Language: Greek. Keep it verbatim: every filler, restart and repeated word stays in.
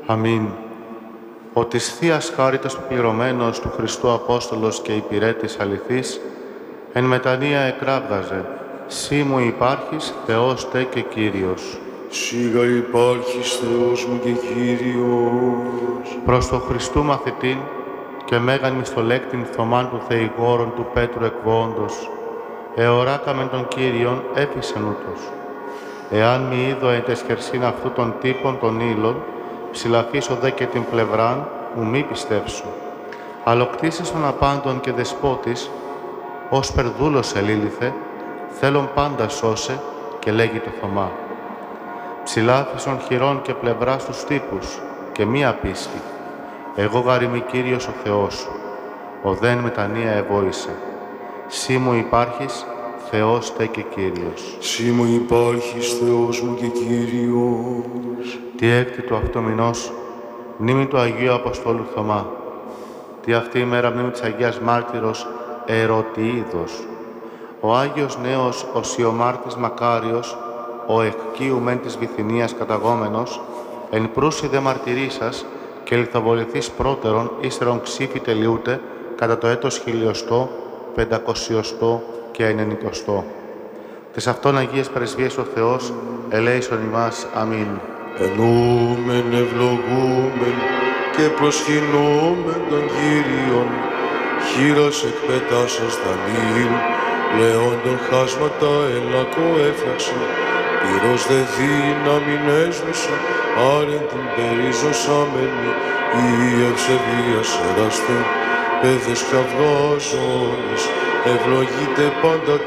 Αμήν. Ο της Θείας Χάριτος πληρωμένος του Χριστού Απόστολος και υπηρέτης αληθής, εν μετανία εκράβγαζε, «Σύ μου υπάρχεις, Θεός τε και Κύριος». Σίγα υπάρχεις Θεός μου και Κύριος. Προς το Χριστού μαθητήν και μέγαν μισθολέκτην Θωμάν του Θεηγόρων του Πέτρου εκβόντος, εωράκαμεν τον Κύριον έφυσεν ούτως. Εάν μη είδω εν τες χερσίν αυτού των τύπων των ύλων, ψηλαφίσω δε και την πλευράν, μου μη πιστέψω. Αλλοκτήσεις των απάντων και δεσπότης, ως περδούλος ελήλυθε, θέλον πάντα σώσε και λέγει το Θωμά. Ψηλάφισον χειρών και πλευρά στους τύπους και μία πίστη. Εγώ γαριμη Κύριος ο Θεός σου, ο δέν μετανία ευόησε. Σύ μου υπάρχεις, Θεός τε και Κύριος. Σύ μου υπάρχεις Θεός μου και Κύριος. Τι έκτη του αυτού μηνός, μνήμη του Αγίου Αποστόλου Θωμά. Τι αυτή η μέρα μνήμη της Αγίας Μάρτυρος Ερωτιίδος. Ο Άγιος Νέος ο Σιωμάρτης Μακάριος, ο εκκείου μεν της Βυθινίας καταγόμενος, εν προύσι δε μαρτυρήσας και λιθοβοληθείς πρώτερον ύστερον ξύφη τελειούτε κατά το έτος χιλιοστό, πεντακοσιοστό και ενενηκοστό. Τες αυτών Αγίες Πρεσβείες ο Θεός ελέησον ημάς. Αμήν. Ενούμεν, ευλογούμεν και προσκυνούμεν τον Κύριον, χείρας εκπετάσας δανείλ, λεόντων χάσματα ελακό έφραξε, πυρός δε δύναμην έσμισα, άρεν την περίζωσάμενη, η ευσεβίας εράστε, παιδες καυγάζονες, ευλογείτε πάντα